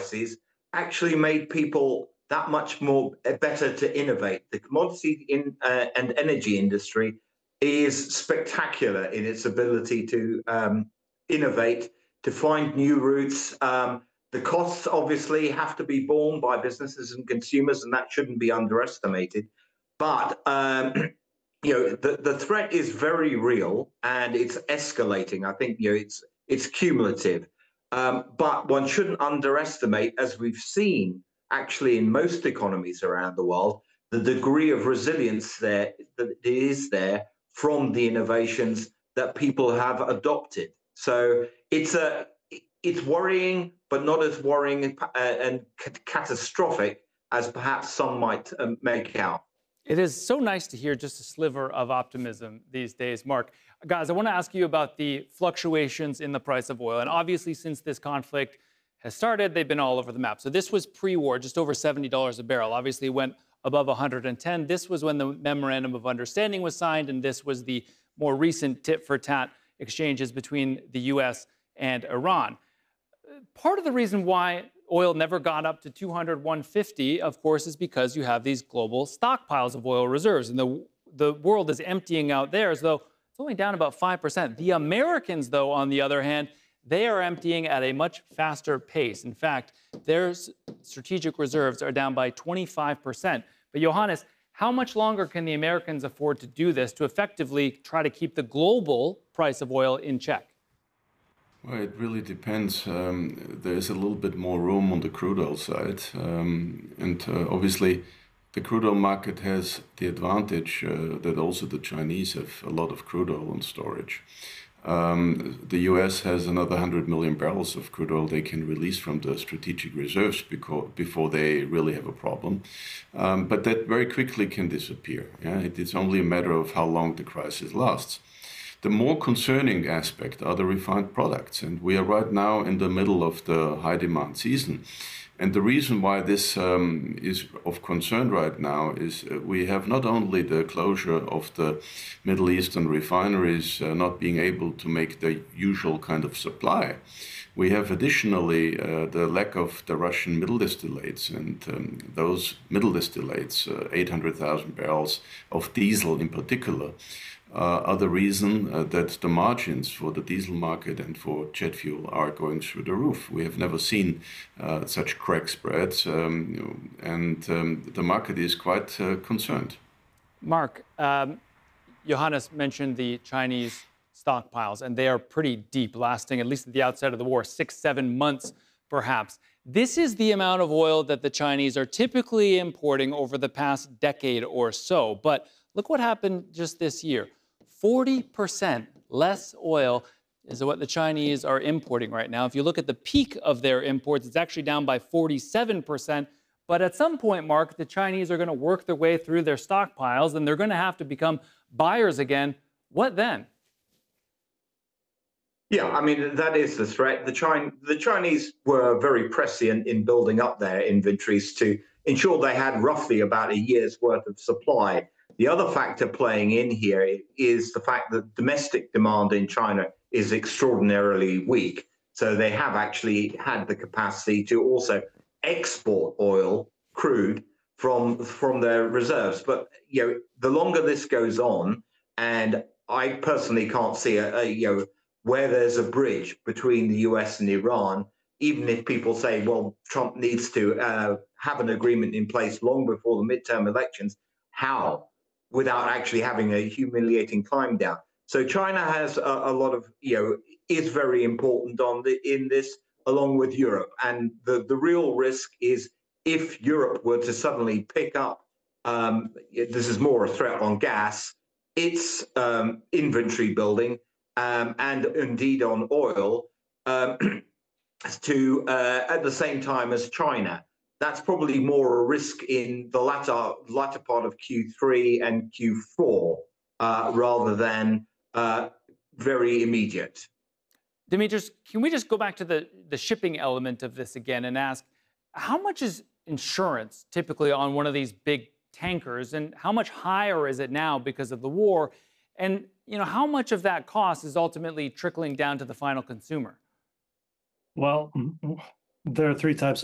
prices actually made people that much more better to innovate. The commodity and energy industry is spectacular in its ability to innovate, to find new routes. The costs obviously have to be borne by businesses and consumers, and that shouldn't be underestimated. But the threat is very real and it's escalating. I think it's cumulative, but one shouldn't underestimate, as we've seen actually in most economies around the world, the degree of resilience there that is there from the innovations that people have adopted. So it's worrying, but not as worrying and catastrophic as perhaps some might make out. It is so nice to hear just a sliver of optimism these days, Mark. Guys, I want to ask you about the fluctuations in the price of oil. And obviously, since this conflict has started, they've been all over the map. So this was pre-war, just over $70 a barrel. Obviously, it went above 110. This was when the Memorandum of Understanding was signed, and this was the more recent tit-for-tat exchanges between the U.S. and Iran. Part of the reason why oil never got up to 200, 150, of course, is because you have these global stockpiles of oil reserves. And the world is emptying out theirs, though it's only down about 5%. The Americans, though, on the other hand, they are emptying at a much faster pace. In fact, their strategic reserves are down by 25%. But Johannes, how much longer can the Americans afford to do this to effectively try to keep the global price of oil in check? Well, it really depends. There's a little bit more room on the crude oil side. Obviously, the crude oil market has the advantage that also the Chinese have a lot of crude oil on storage. The US has another 100 million barrels of crude oil they can release from the strategic reserves before they really have a problem. But that very quickly can disappear. Yeah? It is only a matter of how long the crisis lasts. The more concerning aspect are the refined products, and we are right now in the middle of the high demand season. And the reason why this is of concern right now is we have not only the closure of the Middle Eastern refineries not being able to make the usual kind of supply, we have additionally the lack of the Russian middle distillates, and those middle distillates, 800,000 barrels of diesel in particular, are the reason that the margins for the diesel market and for jet fuel are going through the roof. We have never seen such crack spreads, and the market is quite concerned. Mark, Johannes mentioned the Chinese stockpiles, and they are pretty deep, lasting, at least at the outset of the war, 6-7 months perhaps. This is the amount of oil that the Chinese are typically importing over the past decade or so. But look what happened just this year. 40% less oil is what the Chinese are importing right now. If you look at the peak of their imports, it's actually down by 47%. But at some point, Mark, the Chinese are going to work their way through their stockpiles, and they're going to have to become buyers again. What then? Yeah, I mean, that is the threat. The Chinese were very prescient in building up their inventories to ensure they had roughly about a year's worth of supply. The other factor playing in here is the fact that domestic demand in China is extraordinarily weak. So they have actually had the capacity to also export oil, crude, from their reserves. But the longer this goes on, and I personally can't see where there's a bridge between the US and Iran, even if people say, well, Trump needs to have an agreement in place long before the midterm elections. How? Without actually having a humiliating climb down. So China has a lot of, is very important in this, along with Europe. And the real risk is if Europe were to suddenly pick up, this is more a threat on gas, its inventory building, and indeed on oil, to at the same time as China. That's probably more a risk in the latter part of Q3 and Q4 rather than very immediate. Dimitris, can we just go back to the shipping element of this again and ask, how much is insurance typically on one of these big tankers, and how much higher is it now because of the war? And how much of that cost is ultimately trickling down to the final consumer? Well, there are three types